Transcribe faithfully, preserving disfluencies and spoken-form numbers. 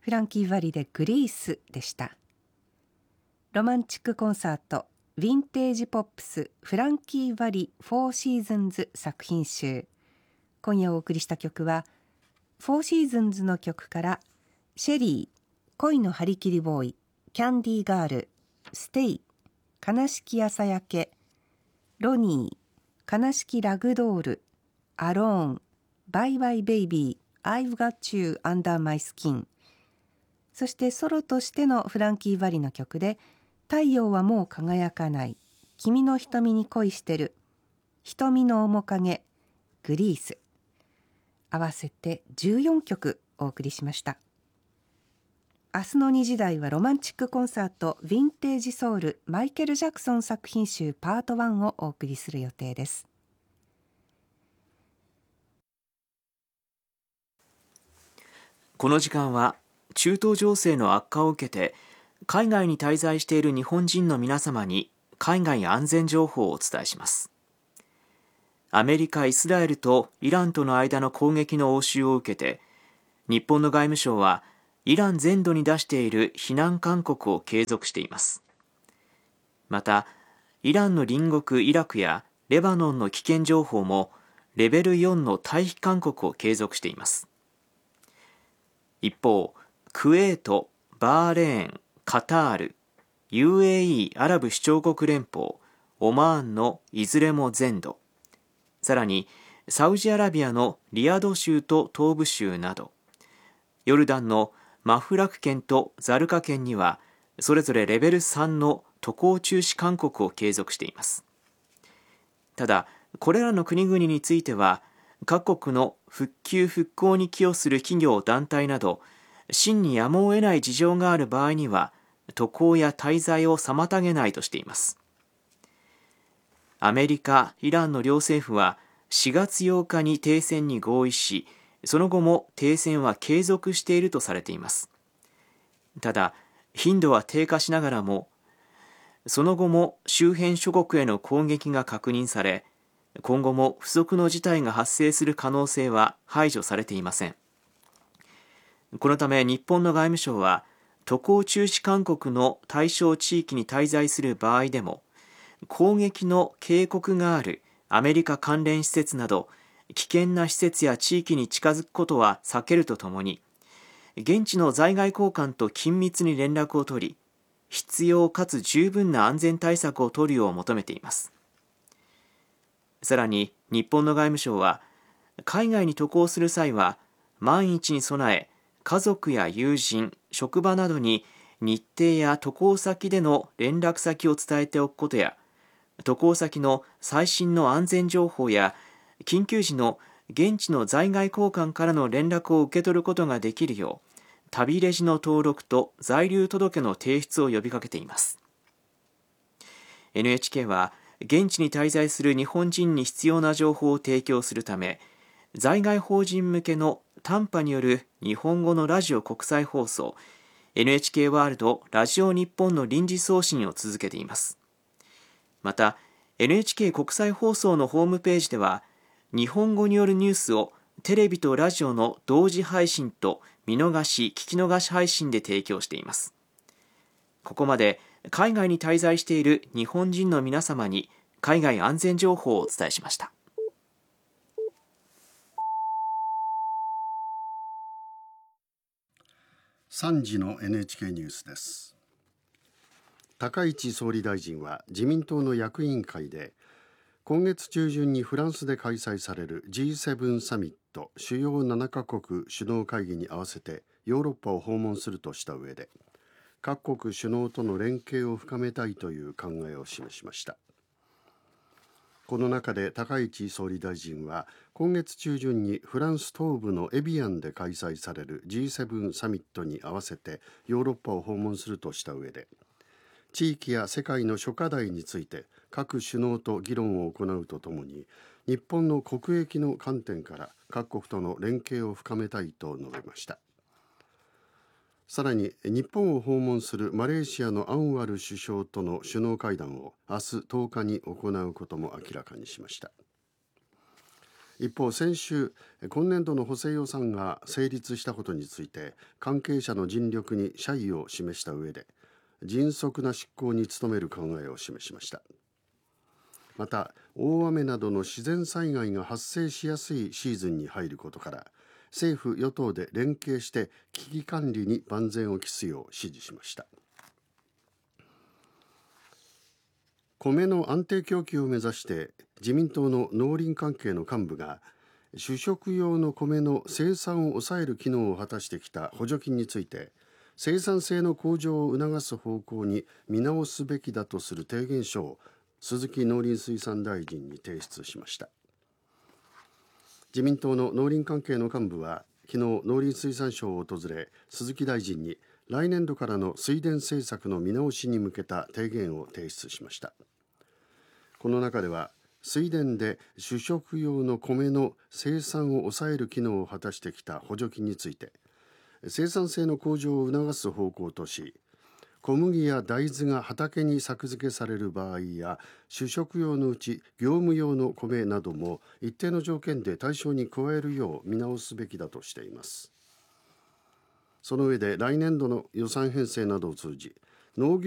フランキー・ヴァリでグリースでした。ロマンチックコンサートヴィンテージポップスフランキー・ヴァリフォーシーズンズ作品集。今夜お送りした曲はフォーシーズンズの曲からシェリー、恋の張り切りボーイ、キャンディーガール、ステイ、悲しき朝焼け、ロニー、悲しきラグドール、アローン、バイバイベイビー、I've got you under my skin。 そしてソロとしてのフランキー・ヴァリの曲で太陽はもう輝かない、君の瞳に恋してる、瞳の面影、グリース、合わせてじゅうよんきょくお送りしました。明日のにじ台はロマンチックコンサートヴィンテージソウルマイケル・ジャクソン作品集パートワンをお送りする予定です。 この時間は中東情勢の悪化を受けて海外に滞在している日本人の皆様に海外安全情報をお伝えします。アメリカ、イスラエルとイランとの間の攻撃の応酬を受けて日本の外務省はイラン全土に出している避難勧告を継続しています。また、イランの隣国イラクやレバノンの危険情報もレベルよんの退避勧告を継続しています。一方、クウェート、バーレーン、カタール、ユーエーイー アラブ首長国連邦、オマーンのいずれも全土、さらにサウジアラビアのリヤド州と東部州など、ヨルダンのマフラク県とザルカ県にはそれぞれレベルさんの渡航中止勧告を継続しています。ただ、これらの国々については各国の復旧復興に寄与する企業団体など真にやむを得ない事情がある場合には渡航や滞在を妨げないとしています。アメリカ、イランの両政府はしがつようかに停戦に合意し、その後も停戦は継続しているとされています。ただ、頻度は低下しながらも、その後も周辺諸国への攻撃が確認され、今後も不測の事態が発生する可能性は排除されていません。このため日本の外務省は、渡航中止勧告の対象地域に滞在する場合でも、攻撃の警告があるアメリカ関連施設など、危険な施設や地域に近づくことは避けるとともに、現地の在外公館と緊密に連絡を取り、必要かつ十分な安全対策を取るよう求めています。さらに日本の外務省は、海外に渡航する際は万一に備え、家族や友人、職場などに日程や渡航先での連絡先を伝えておくことや、渡航先の最新の安全情報や緊急時の現地の在外公館からの連絡を受け取ることができるよう、旅レジの登録と在留届の提出を呼びかけています。エヌエイチケー は現地に滞在する日本人に必要な情報を提供するため、在外邦人向けの短波による日本語のラジオ国際放送 エヌエイチケー ワールドラジオ日本の臨時送信を続けています。また エヌエイチケー 国際放送のホームページでは、日本語によるニュースをテレビとラジオの同時配信と見逃し聞き逃し配信で提供しています。ここまで海外に滞在している日本人の皆様に海外安全情報をお伝えしました。 さんじの エヌエイチケー ニュースです。高市総理大臣は自民党の役員会で、今月中旬にフランスで開催される ジーセブン サミット主要ななカ国首脳会議に合わせてヨーロッパを訪問するとした上で、各国首脳との連携を深めたいという考えを示しました。この中で高市総理大臣は、今月中旬にフランス東部のエビアンで開催される ジーセブン サミットに合わせてヨーロッパを訪問するとした上で、地域や世界の諸課題について各首脳と議論を行うとともに、日本の国益の観点から各国との連携を深めたいと述べました。さらに日本を訪問するマレーシアのアンワル首相との首脳会談を明日とおかに行うことも明らかにしました。 一方、先週今年度の補正予算が成立したことについて関係者の尽力に謝意を示した上で、迅速な執行に努める考えを示しました。また、大雨などの自然災害が発生しやすいシーズンに入ることから、政府与党で連携して危機管理に万全を期すよう指示しました。米の安定供給を目指して自民党の農林関係の幹部が主食用の米の生産を抑える機能を果たしてきた補助金について、生産性の向上を促す方向に見直すべきだとする提言書を鈴木農林水産大臣に提出しました。自民党の農林関係の幹部は昨日、農林水産省を訪れ、鈴木大臣に来年度からの水田政策の見直しに向けた提言を提出しました。この中では、水田で主食用の米の生産を抑える機能を果たしてきた補助金について、生産性の向上を促す方向とし、小麦や大豆が畑に作付けされる場合や、主食用のうち業務用の米なども一定の条件で対象に加えるよう見直すべきだとしています。その上で来年度の予算編成などを通じ、農業